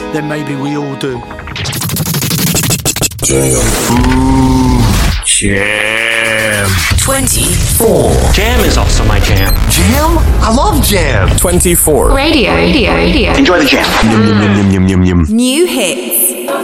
then maybe we all do. Jam. 24. Jam is also my jam. Jam? I love jam. 24. Radio. Enjoy the jam. New hits.